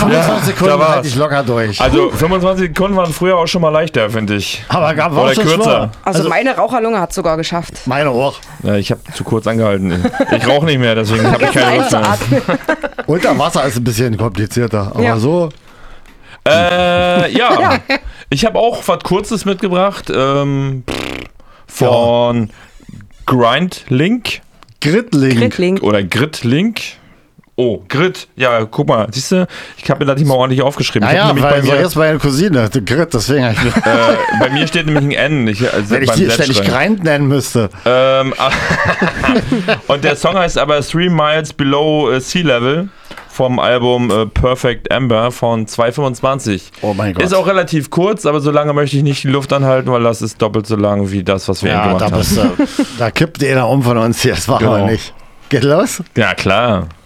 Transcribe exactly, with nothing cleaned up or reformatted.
fünfundzwanzig Sekunden da halte ich locker durch. Also fünfundzwanzig Sekunden waren früher auch schon mal leichter, finde ich. Aber gab Oder kürzer. Also, also meine Raucherlunge hat es sogar geschafft. Meine auch. Ja, ich habe zu kurz angehalten. Ich rauche nicht mehr, deswegen habe ich keine Lust mehr. Unter Wasser ist ein bisschen komplizierter, aber ja. so. Äh, ja. ja. Ich habe auch was Kurzes mitgebracht. Ähm, von ja. Grindlink. Gridlink. Gridlink. Oder Gridlink. Oh, Grid. Ja, guck mal. Siehst du, ich habe mir das nicht mal ordentlich aufgeschrieben. Naja, ich weil bei mir, jetzt meine Cousine, die Grid, deswegen. äh, bei mir steht nämlich ein N. Ich, also wenn ich die ständig Grind nennen müsste. Ähm, und der Song heißt aber Three Miles Below Sea Level vom Album äh, Perfect Amber von zweitausendfünfundzwanzig. Oh mein Gott. Ist auch relativ kurz, aber so lange möchte ich nicht die Luft anhalten, weil das ist doppelt so lang wie das, was wir ja, gemacht da haben. Bist du, da kippt einer um von uns hier, das machen genau. wir nicht. Geht los? Ja, klar.